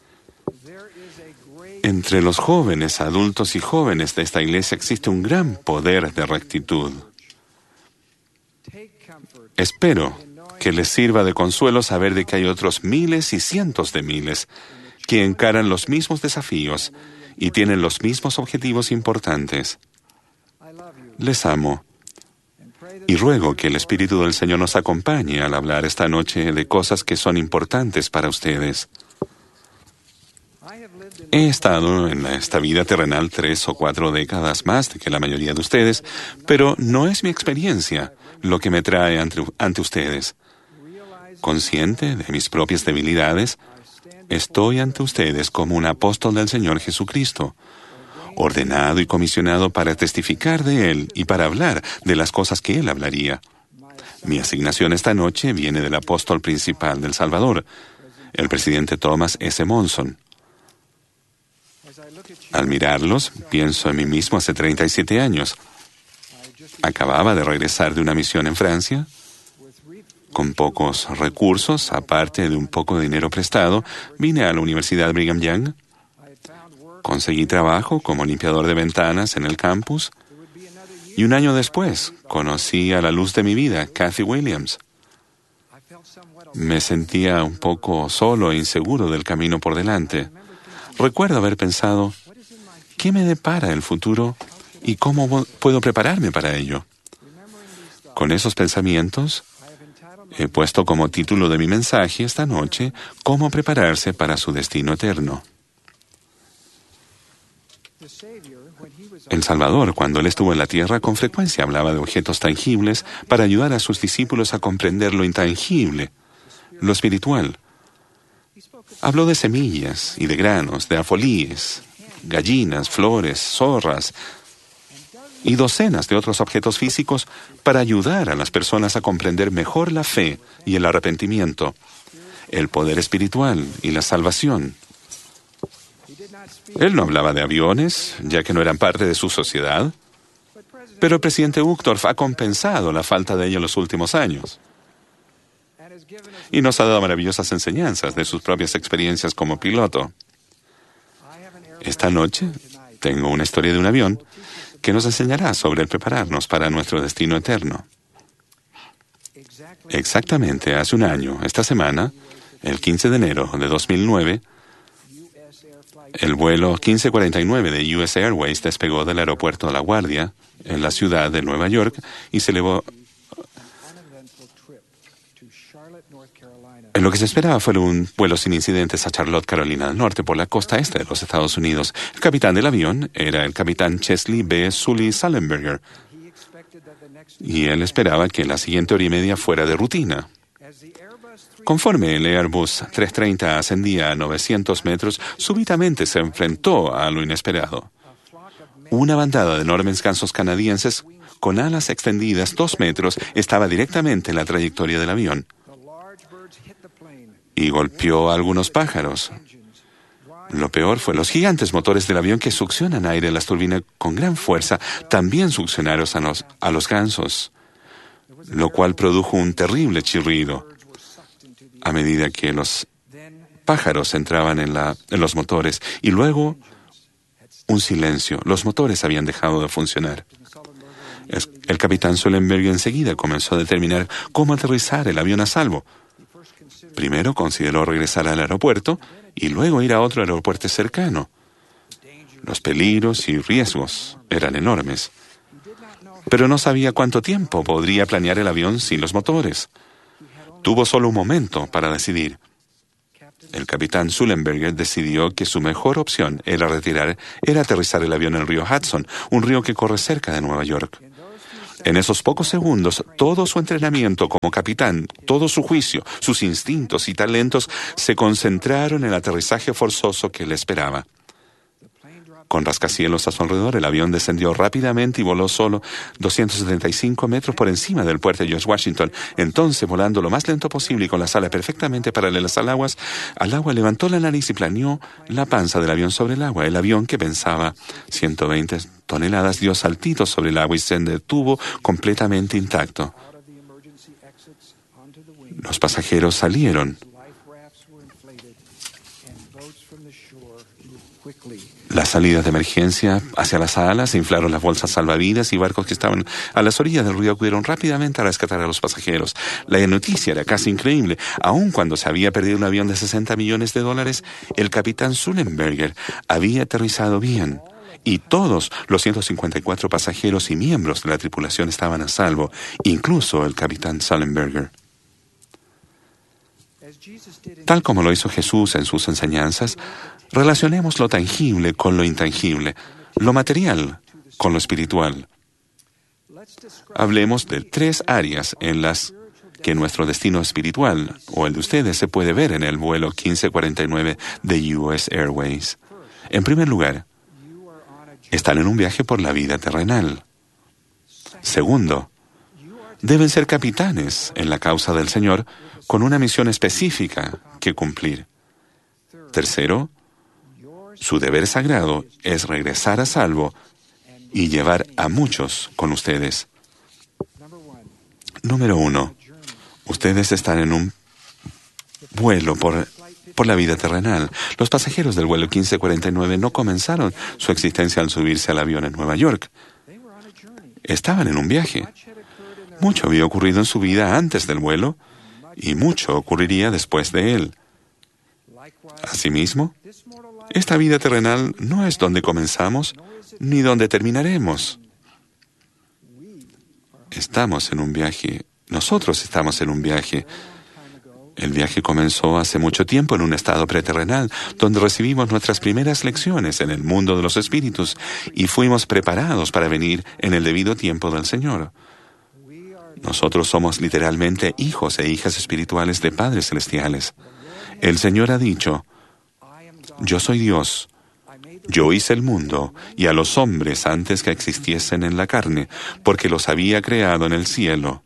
Entre los jóvenes, adultos y jóvenes de esta iglesia existe un gran poder de rectitud. Espero que les sirva de consuelo saber de que hay otros miles y cientos de miles que encaran los mismos desafíos y tienen los mismos objetivos importantes. Les amo y ruego que el Espíritu del Señor nos acompañe al hablar esta noche de cosas que son importantes para ustedes. He estado en esta vida terrenal tres o cuatro décadas más que la mayoría de ustedes, pero no es mi experiencia lo que me trae ante, ante ustedes. Consciente de mis propias debilidades, estoy ante ustedes como un apóstol del Señor Jesucristo, ordenado y comisionado para testificar de Él y para hablar de las cosas que Él hablaría. Mi asignación esta noche viene del apóstol principal del Salvador, el presidente Thomas S. Monson. Al mirarlos, pienso en mí mismo hace treinta y siete años. Acababa de regresar de una misión en Francia. Con pocos recursos, aparte de un poco de dinero prestado, vine a la Universidad Brigham Young. Conseguí trabajo como limpiador de ventanas en el campus. Y un año después, conocí a la luz de mi vida, Kathy Williams. Me sentía un poco solo e inseguro del camino por delante. Recuerdo haber pensado, ¿qué me depara el futuro y cómo puedo prepararme para ello? Con esos pensamientos, he puesto como título de mi mensaje esta noche, ¿Cómo prepararse para su destino eterno? El Salvador, cuando Él estuvo en la tierra, con frecuencia hablaba de objetos tangibles para ayudar a sus discípulos a comprender lo intangible, lo espiritual. Habló de semillas y de granos, de afolíes, gallinas, flores, zorras y docenas de otros objetos físicos para ayudar a las personas a comprender mejor la fe y el arrepentimiento, el poder espiritual y la salvación. Él no hablaba de aviones, ya que no eran parte de su sociedad, pero el presidente Uchtdorf ha compensado la falta de ello en los últimos años. Y nos ha dado maravillosas enseñanzas de sus propias experiencias como piloto. Esta noche tengo una historia de un avión que nos enseñará sobre el prepararnos para nuestro destino eterno. Exactamente hace un año, esta semana, el quince de enero de dos mil nueve, el vuelo quince cuarenta y nueve de U S Airways despegó del aeropuerto de La Guardia, en la ciudad de Nueva York, y se elevó. En lo que se esperaba fue un vuelo sin incidentes a Charlotte, Carolina del Norte, por la costa este de los Estados Unidos. El capitán del avión era el capitán Chesley B. Sully Sullenberger, y él esperaba que la siguiente hora y media fuera de rutina. Conforme el Airbus trescientos treinta ascendía a novecientos metros, súbitamente se enfrentó a lo inesperado. Una bandada de enormes gansos canadienses con alas extendidas dos metros estaba directamente en la trayectoria del avión y golpeó a algunos pájaros. Lo peor fue los gigantes motores del avión que succionan aire en las turbinas con gran fuerza, también succionaron a los, a los gansos, lo cual produjo un terrible chirrido a medida que los pájaros entraban en, la, en los motores, y luego un silencio. Los motores habían dejado de funcionar. El capitán Sullenberger enseguida comenzó a determinar cómo aterrizar el avión a salvo. Primero consideró regresar al aeropuerto y luego ir a otro aeropuerto cercano. Los peligros y riesgos eran enormes. Pero no sabía cuánto tiempo podría planear el avión sin los motores. Tuvo solo un momento para decidir. El capitán Sullenberger decidió que su mejor opción era retirar, era aterrizar el avión en el río Hudson, un río que corre cerca de Nueva York. En esos pocos segundos, todo su entrenamiento como capitán, todo su juicio, sus instintos y talentos se concentraron en el aterrizaje forzoso que le esperaba. Con rascacielos a su alrededor, el avión descendió rápidamente y voló solo doscientos setenta y cinco metros por encima del puerto de George Washington. Entonces, volando lo más lento posible y con las alas perfectamente paralelas al agua, al agua levantó la nariz y planeó la panza del avión sobre el agua. El avión, que pesaba ciento veinte toneladas, dio saltitos sobre el agua y se detuvo completamente intacto. Los pasajeros salieron. Las salidas de emergencia hacia las alas, se inflaron las bolsas salvavidas y barcos que estaban a las orillas del río acudieron rápidamente a rescatar a los pasajeros. La noticia era casi increíble. Aun cuando se había perdido un avión de sesenta millones de dólares, el capitán Sullenberger había aterrizado bien. Y todos los ciento cincuenta y cuatro pasajeros y miembros de la tripulación estaban a salvo, incluso el capitán Sullenberger. Tal como lo hizo Jesús en sus enseñanzas, relacionemos lo tangible con lo intangible, lo material con lo espiritual. Hablemos de tres áreas en las que nuestro destino espiritual, o el de ustedes, se puede ver en el vuelo quince cuarenta y nueve de U S Airways. En primer lugar, están en un viaje por la vida terrenal. Segundo, deben ser capitanes en la causa del Señor con una misión específica que cumplir. Tercero, su deber sagrado es regresar a salvo y llevar a muchos con ustedes. Número uno, ustedes están en un vuelo por, por la vida terrenal. Los pasajeros del vuelo quince cuarenta y nueve no comenzaron su existencia al subirse al avión en Nueva York. Estaban en un viaje. Mucho había ocurrido en su vida antes del vuelo y mucho ocurriría después de él. Asimismo, esta vida terrenal no es donde comenzamos ni donde terminaremos. Estamos en un viaje. Nosotros estamos en un viaje. El viaje comenzó hace mucho tiempo en un estado preterrenal, donde recibimos nuestras primeras lecciones en el mundo de los espíritus y fuimos preparados para venir en el debido tiempo del Señor. Nosotros somos literalmente hijos e hijas espirituales de padres celestiales. El Señor ha dicho: yo soy Dios. Yo hice el mundo y a los hombres antes que existiesen en la carne, porque los había creado en el cielo.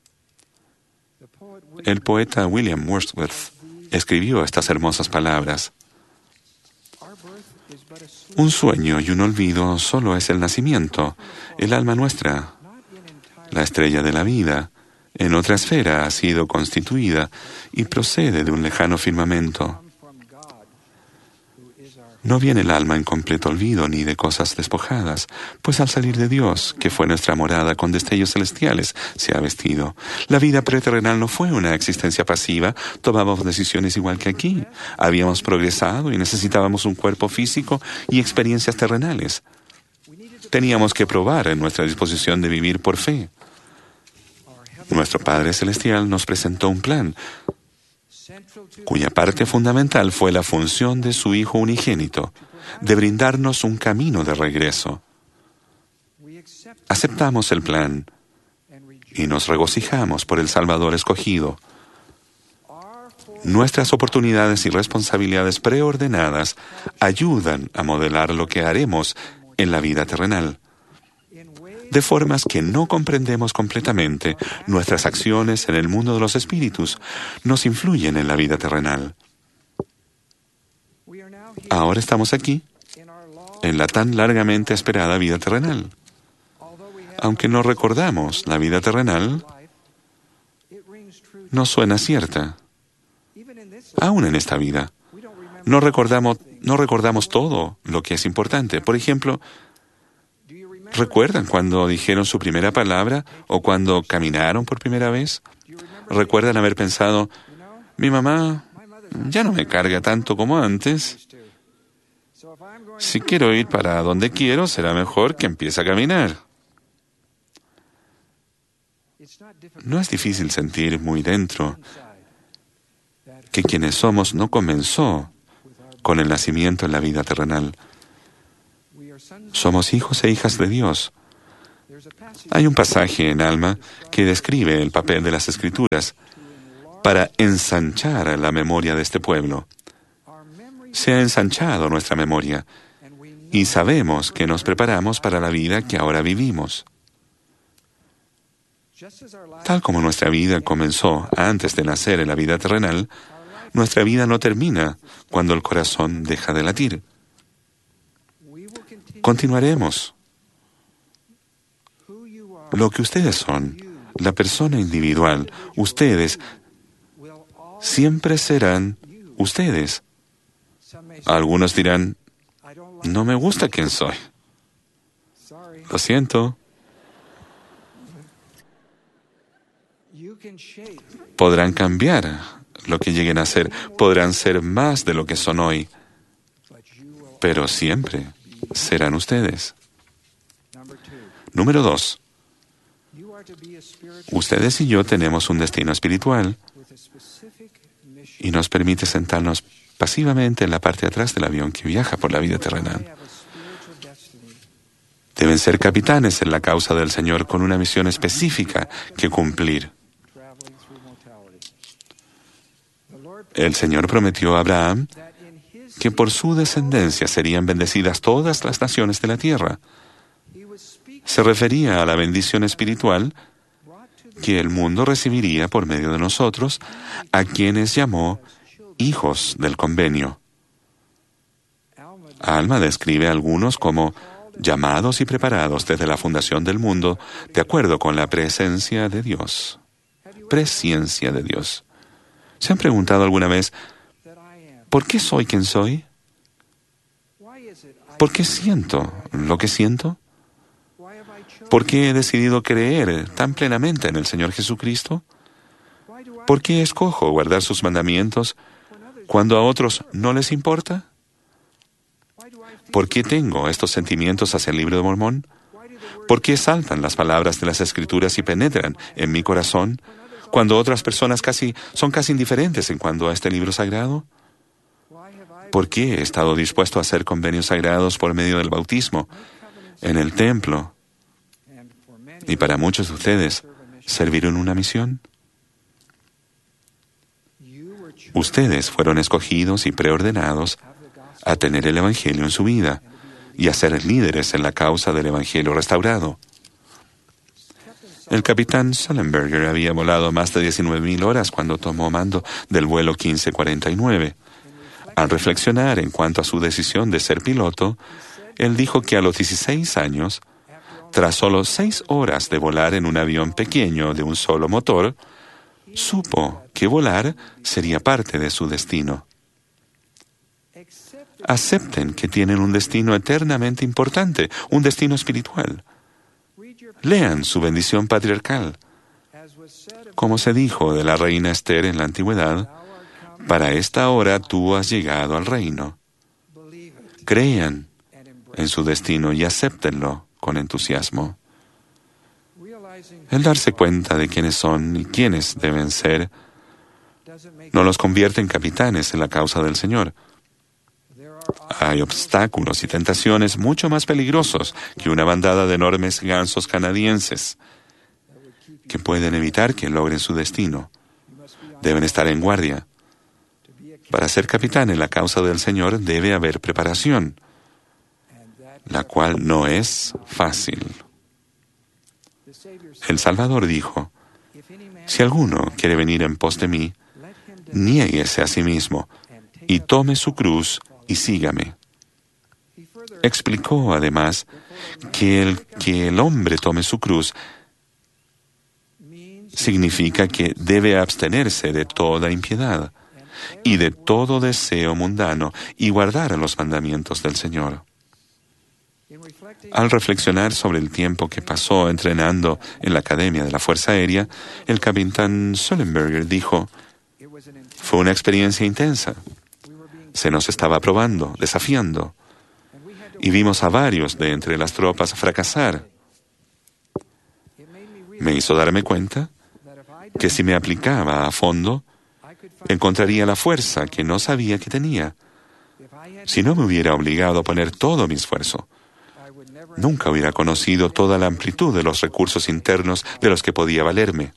El poeta William Wordsworth escribió estas hermosas palabras. Un sueño y un olvido solo es el nacimiento, el alma nuestra. La estrella de la vida, en otra esfera, ha sido constituida y procede de un lejano firmamento. No viene el alma en completo olvido ni de cosas despojadas, pues al salir de Dios, que fue nuestra morada con destellos celestiales, se ha vestido. La vida preterrenal no fue una existencia pasiva, tomábamos decisiones igual que aquí. Habíamos progresado y necesitábamos un cuerpo físico y experiencias terrenales. Teníamos que probar en nuestra disposición de vivir por fe. Nuestro Padre Celestial nos presentó un plan, cuya parte fundamental fue la función de su Hijo unigénito, de brindarnos un camino de regreso. Aceptamos el plan y nos regocijamos por el Salvador escogido. Nuestras oportunidades y responsabilidades preordenadas ayudan a modelar lo que haremos en la vida terrenal. De formas que no comprendemos completamente, nuestras acciones en el mundo de los espíritus nos influyen en la vida terrenal. Ahora estamos aquí, en la tan largamente esperada vida terrenal. Aunque no recordamos la vida terrenal, nos suena cierta. Aún en esta vida, no recordamos, no recordamos todo lo que es importante. Por ejemplo, ¿recuerdan cuando dijeron su primera palabra o cuando caminaron por primera vez? ¿Recuerdan haber pensado, mi mamá ya no me carga tanto como antes? Si quiero ir para donde quiero, será mejor que empiece a caminar. No es difícil sentir muy dentro que quienes somos no comenzó con el nacimiento en la vida terrenal. Somos hijos e hijas de Dios. Hay un pasaje en Alma que describe el papel de las Escrituras para ensanchar la memoria de este pueblo. Se ha ensanchado nuestra memoria y sabemos que nos preparamos para la vida que ahora vivimos. Tal como nuestra vida comenzó antes de nacer en la vida terrenal, nuestra vida no termina cuando el corazón deja de latir. Continuaremos. Lo que ustedes son, la persona individual, ustedes, siempre serán ustedes. Algunos dirán, no me gusta quién soy. Lo siento. Podrán cambiar lo que lleguen a ser, podrán ser más de lo que son hoy, pero siempre serán ustedes. Número dos. Ustedes y yo tenemos un destino espiritual y nos permite sentarnos pasivamente en la parte de atrás del avión que viaja por la vida terrenal. Deben ser capitanes en la causa del Señor con una misión específica que cumplir. El Señor prometió a Abraham que por su descendencia serían bendecidas todas las naciones de la tierra. Se refería a la bendición espiritual que el mundo recibiría por medio de nosotros, a quienes llamó hijos del convenio. Alma describe a algunos como llamados y preparados desde la fundación del mundo, de acuerdo con la presencia de Dios. Presciencia de Dios. ¿Se han preguntado alguna vez, ¿por qué soy quien soy? ¿Por qué siento lo que siento? ¿Por qué he decidido creer tan plenamente en el Señor Jesucristo? ¿Por qué escojo guardar sus mandamientos cuando a otros no les importa? ¿Por qué tengo estos sentimientos hacia el Libro de Mormón? ¿Por qué saltan las palabras de las Escrituras y penetran en mi corazón cuando otras personas casi son casi indiferentes en cuanto a este libro sagrado? ¿Por qué he estado dispuesto a hacer convenios sagrados por medio del bautismo en el templo? Y para muchos de ustedes, servir en una misión. Ustedes fueron escogidos y preordenados a tener el Evangelio en su vida y a ser líderes en la causa del Evangelio restaurado. El capitán Sullenberger había volado más de diecinueve mil horas cuando tomó mando del vuelo quince cuarenta y nueve. Al reflexionar en cuanto a su decisión de ser piloto, él dijo que a los dieciséis años, tras solo seis horas de volar en un avión pequeño de un solo motor, supo que volar sería parte de su destino. Acepten que tienen un destino eternamente importante, un destino espiritual. Lean su bendición patriarcal. Como se dijo de la reina Esther en la antigüedad, para esta hora tú has llegado al reino. Crean en su destino y acéptenlo con entusiasmo. El darse cuenta de quiénes son y quiénes deben ser no los convierte en capitanes en la causa del Señor. Hay obstáculos y tentaciones mucho más peligrosos que una bandada de enormes gansos canadienses que pueden evitar que logren su destino. Deben estar en guardia. Para ser capitán en la causa del Señor debe haber preparación, la cual no es fácil. El Salvador dijo, si alguno quiere venir en pos de mí, niéguese a sí mismo y tome su cruz y sígame. Explicó además que el que el hombre tome su cruz significa que debe abstenerse de toda impiedad y de todo deseo mundano y guardar los mandamientos del Señor. Al reflexionar sobre el tiempo que pasó entrenando en la Academia de la Fuerza Aérea, el capitán Sullenberger dijo: fue una experiencia intensa. Se nos estaba probando, desafiando, y vimos a varios de entre las tropas fracasar. Me hizo darme cuenta que si me aplicaba a fondo, encontraría la fuerza que no sabía que tenía. Si no me hubiera obligado a poner todo mi esfuerzo, nunca hubiera conocido toda la amplitud de los recursos internos de los que podía valerme.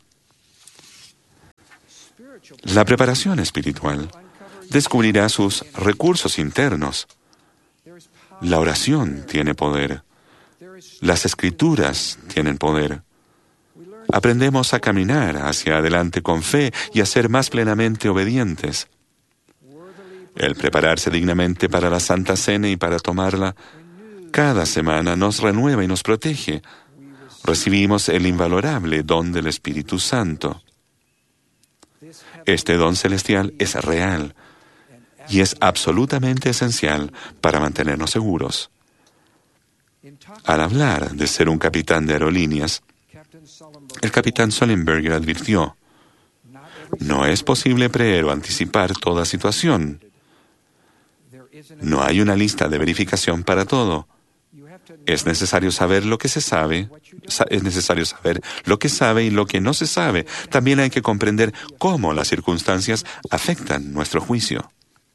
La preparación espiritual descubrirá sus recursos internos. La oración tiene poder. Las escrituras tienen poder. Aprendemos a caminar hacia adelante con fe y a ser más plenamente obedientes. El prepararse dignamente para la Santa Cena y para tomarla cada semana nos renueva y nos protege. Recibimos el invalorable don del Espíritu Santo. Este don celestial es real y es absolutamente esencial para mantenernos seguros. Al hablar de ser un capitán de aerolíneas, el capitán Sullenberger advirtió: no es posible prever o anticipar toda situación. No hay una lista de verificación para todo. Es necesario saber lo que se sabe, es necesario saber lo que sabe y lo que no se sabe. También hay que comprender cómo las circunstancias afectan nuestro juicio.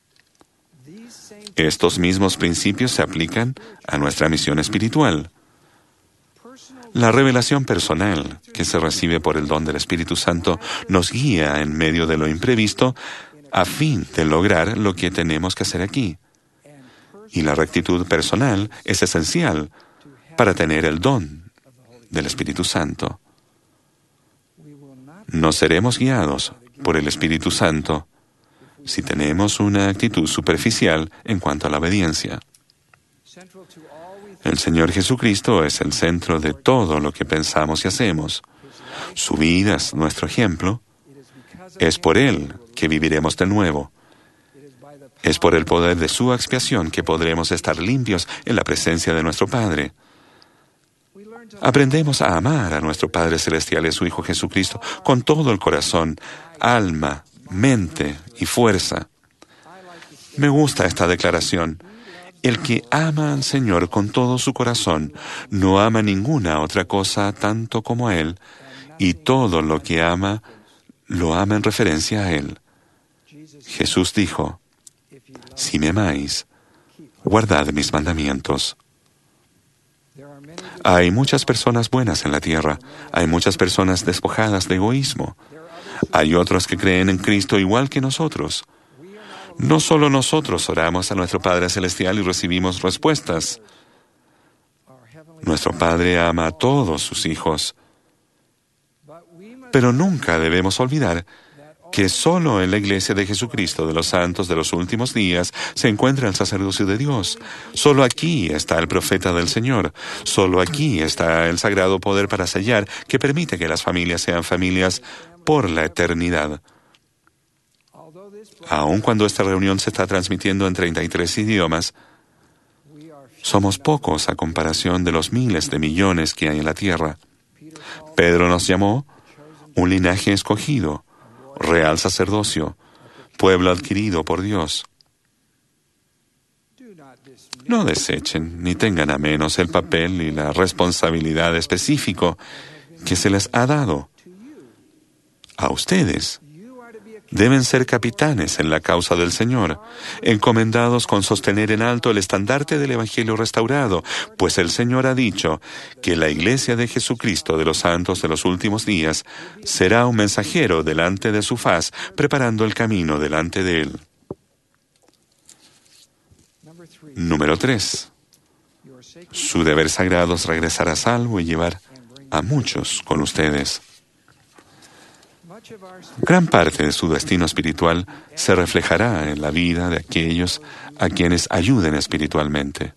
Estos mismos principios se aplican a nuestra misión espiritual. La revelación personal que se recibe por el don del Espíritu Santo nos guía en medio de lo imprevisto a fin de lograr lo que tenemos que hacer aquí. Y la rectitud personal es esencial para tener el don del Espíritu Santo. No seremos guiados por el Espíritu Santo si tenemos una actitud superficial en cuanto a la obediencia. El Señor Jesucristo es el centro de todo lo que pensamos y hacemos. Su vida es nuestro ejemplo. Es por Él que viviremos de nuevo. Es por el poder de su expiación que podremos estar limpios en la presencia de nuestro Padre. Aprendemos a amar a nuestro Padre Celestial y a su Hijo Jesucristo con todo el corazón, alma, mente y fuerza. Me gusta esta declaración. El que ama al Señor con todo su corazón no ama ninguna otra cosa tanto como a Él, y todo lo que ama, lo ama en referencia a Él. Jesús dijo: si me amáis, guardad mis mandamientos. Hay muchas personas buenas en la tierra. Hay muchas personas despojadas de egoísmo. Hay otros que creen en Cristo igual que nosotros. No solo nosotros oramos a nuestro Padre Celestial y recibimos respuestas. Nuestro Padre ama a todos sus hijos. Pero nunca debemos olvidar que solo en la Iglesia de Jesucristo de los Santos de los Últimos Días se encuentra el sacerdocio de Dios. Solo aquí está el profeta del Señor. Solo aquí está el sagrado poder para sellar que permite que las familias sean familias por la eternidad. Aun cuando esta reunión se está transmitiendo en treinta y tres idiomas, somos pocos a comparación de los miles de millones que hay en la tierra. Pedro nos llamó un linaje escogido, real sacerdocio, pueblo adquirido por Dios. No desechen ni tengan a menos el papel y la responsabilidad específico que se les ha dado. A ustedes deben ser capitanes en la causa del Señor, encomendados con sostener en alto el estandarte del Evangelio restaurado, pues el Señor ha dicho que la Iglesia de Jesucristo de los Santos de los Últimos Días será un mensajero delante de su faz, preparando el camino delante de Él. Número tres. Su deber sagrado es regresar a salvo y llevar a muchos con ustedes. Gran parte de su destino espiritual se reflejará en la vida de aquellos a quienes ayuden espiritualmente.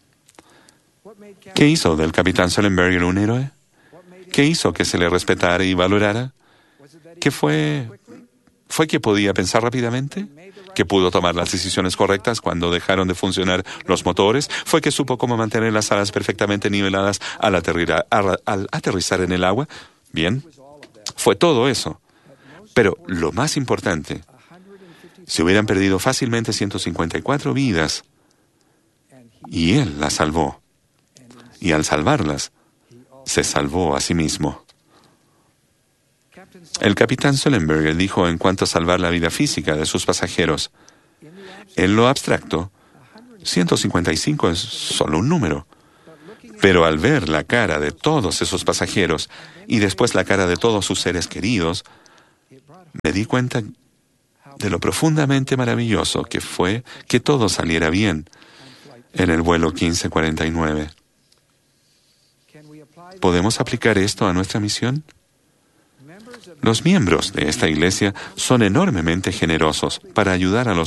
¿Qué hizo del capitán Sullenberger un héroe? ¿Qué hizo que se le respetara y valorara? ¿Qué fue? ¿Fue que podía pensar rápidamente? ¿Que pudo tomar las decisiones correctas cuando dejaron de funcionar los motores? ¿Fue que supo cómo mantener las alas perfectamente niveladas al, aterrizar, al aterrizar en el agua? Bien, fue todo eso. Pero lo más importante, se hubieran perdido fácilmente ciento cincuenta y cuatro vidas y él las salvó. Y al salvarlas, se salvó a sí mismo. El capitán Sullenberger dijo en cuanto a salvar la vida física de sus pasajeros, en lo abstracto, ciento cincuenta y cinco es solo un número. Pero al ver la cara de todos esos pasajeros y después la cara de todos sus seres queridos, me di cuenta de lo profundamente maravilloso que fue que todo saliera bien en el vuelo quince cuarenta y nueve. ¿Podemos aplicar esto a nuestra misión? Los miembros de esta iglesia son enormemente generosos para ayudar a los